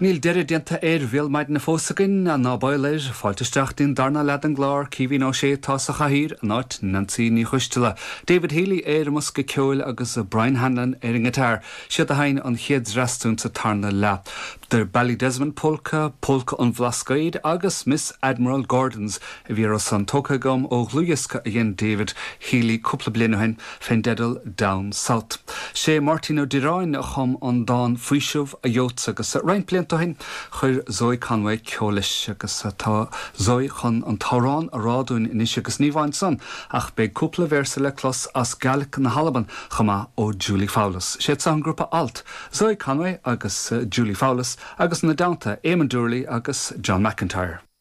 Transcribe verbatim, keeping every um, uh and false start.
Níl deire dianta éir bhil maid na fósagin a ná bailir fáilteisteach din darna lead an glár cíhí ná sé tás a chahír a náit Nancy ní chuistela. David Healy éir mus go ceol agus Brian Hanlon éir an gitar. Siad a hain an chéad rastún sa tarna le. Der Ballydesmond polka, polka an Vlascaid agus Miss Admiral Gordons a bhí ar san tóca gom ó Gluiasca a dhéan David Healy cúpla bliana hain féin dedal down south. Sé Martino Dirain a chum an dán fuisiúh a jót agus rein blianta hain chuir Zoe Conway ceolis agus tá Zoe chun an tárán a rádún inis agus níomhain san ach be cúpla versa le clos as Gaelic na Halaban chuma ó Julie Fowlis. Sé an grúpa alt Zoe Conway agus uh, Julie Fowlis agus na downta Eamon Dourley agus John McIntyre.